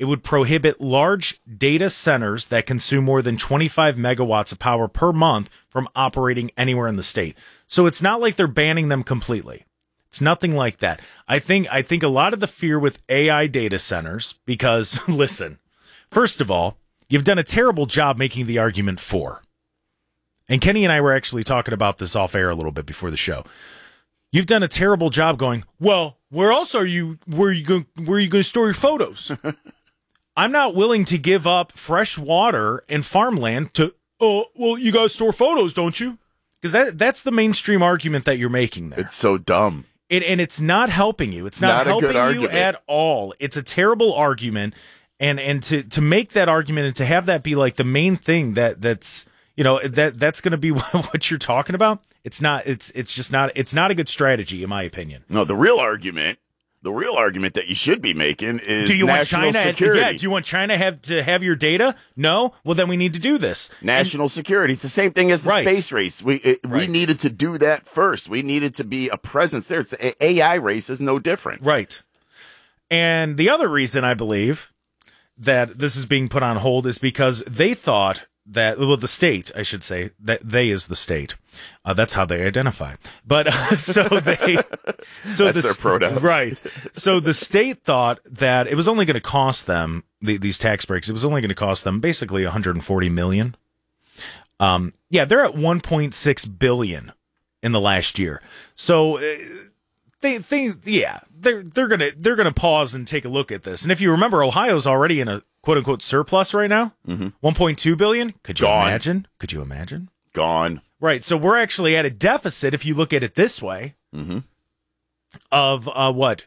it would prohibit large data centers that consume more than 25 megawatts of power per month from operating anywhere in the state. So it's not like they're banning them completely. It's nothing like that. I think a lot of the fear with AI data centers, because listen, first of all, you've done a terrible job making the argument for. And Kenny and I were actually talking about this off air a little bit before the show. You've done a terrible job going, well, where else are you? Where are you going to store your photos? I'm not willing to give up fresh water and farmland to, oh, well, you got to store photos, don't you? Because that's the mainstream argument that you're making there. It's so dumb. And it's not helping you. It's not helping you at all. It's a terrible argument. And to make that argument and to have that be like the main thing that's that's going to be what you're talking about. It's not a good strategy in my opinion. No, the real argument that you should be making is do you national want China security. Do you want China to have your data? No? Well, then we need to do this. National security. It's the same thing as the space race. We needed to do that first. We needed to be a presence there. It's the AI race is no different. Right. And the other reason I believe that this is being put on hold is because they thought that, well, the state, I should say, that they is the state. That's how they identify. But that's their pronouns. Right. So the state thought that it was only going to cost them, these tax breaks, it was only going to cost them basically $140 million. They're at $1.6 billion in the last year. So they're gonna pause and take a look at this. And if you remember, Ohio's already in a quote unquote surplus right now. Mm-hmm. $1.2 billion. Could you imagine? Gone. Right. So we're actually at a deficit if you look at it this way. Mm-hmm. Of what?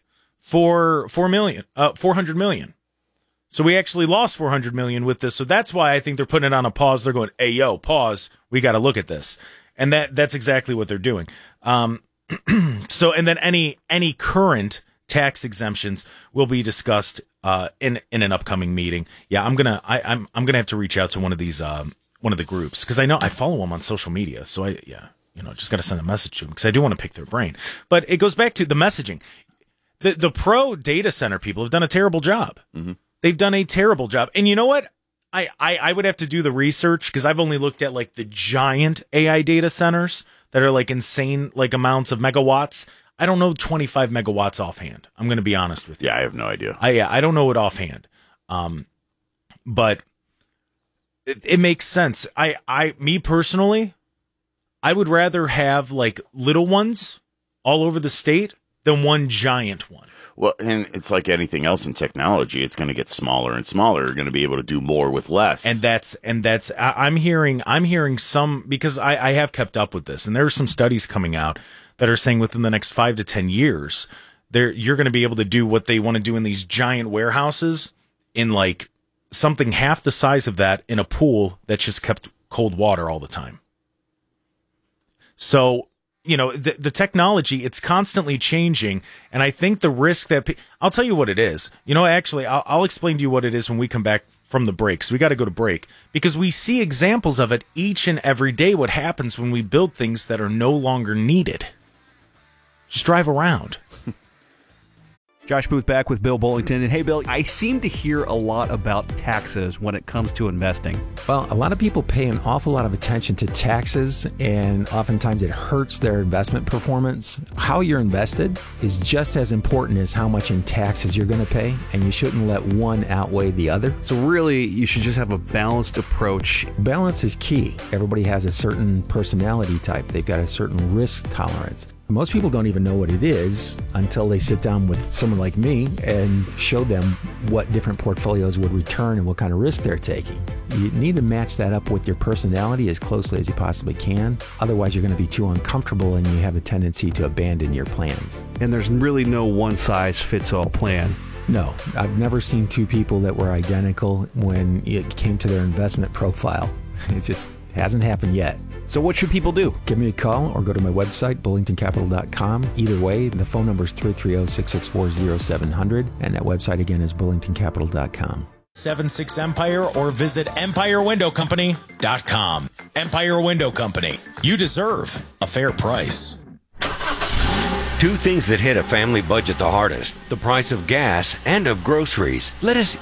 $400 million. So we actually lost $400 million with this. So that's why I think they're putting it on a pause. They're going, hey, yo, pause. We got to look at this. And that's exactly what they're doing. So, and then any current tax exemptions will be discussed in an upcoming meeting. Yeah, I'm gonna have to reach out to one of these one of the groups because I know I follow them on social media. So just got to send a message to them because I do want to pick their brain. But it goes back to the messaging. The pro data center people have done a terrible job. Mm-hmm. They've done a terrible job, and you know what? I would have to do the research because I've only looked at like the giant AI data centers that are like insane like amounts of megawatts. I don't know 25 megawatts offhand. I'm going to be honest with you. Yeah, I have no idea. I don't know it offhand. But it makes sense. Me personally, I would rather have like little ones all over the state than one giant one. Well, and it's like anything else in technology. It's going to get smaller and smaller. You're going to be able to do more with less. And that's I'm hearing some, because I have kept up with this, and there are some studies coming out that are saying within the next 5 to 10 years, you're going to be able to do what they want to do in these giant warehouses in like something half the size of that in a pool that's just kept cold water all the time. So, the technology, it's constantly changing. And I think the risk that I'll tell you what it is. Actually, I'll explain to you what it is when we come back from the break. So we got to go to break because we see examples of it each and every day. What happens when we build things that are no longer needed? Just drive around. Josh Booth back with Bill Bullington. And hey, Bill, I seem to hear a lot about taxes when it comes to investing. Well, a lot of people pay an awful lot of attention to taxes, and oftentimes it hurts their investment performance. How you're invested is just as important as how much in taxes you're going to pay, and you shouldn't let one outweigh the other. So really, you should just have a balanced approach. Balance is key. Everybody has a certain personality type. They've got a certain risk tolerance. Most people don't even know what it is until they sit down with someone like me and show them what different portfolios would return and what kind of risk they're taking. You need to match that up with your personality as closely as you possibly can. Otherwise, you're going to be too uncomfortable and you have a tendency to abandon your plans. And there's really no one-size-fits-all plan. No, I've never seen two people that were identical when it came to their investment profile. It just hasn't happened yet. So what should people do? Give me a call or go to my website, bullingtoncapital.com. Either way, the phone number is 330-664-0700, and that website again is bullingtoncapital.com. 76 Empire or visit EmpireWindowCompany.com. Empire Window Company. You deserve a fair price. Two things that hit a family budget the hardest: the price of gas and of groceries. Let us